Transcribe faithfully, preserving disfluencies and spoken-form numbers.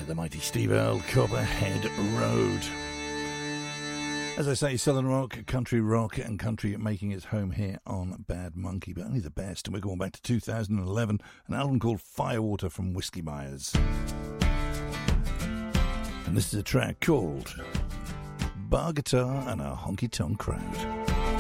the mighty Steve Earle, Copperhead Road. As I say, Southern rock, country rock, and country making its home here on Bad Monkey, but only the best. And we're going back to two thousand eleven, an album called Firewater from Whiskey Myers. And this is a track called Bar Guitar and a Honky Tonk Crowd.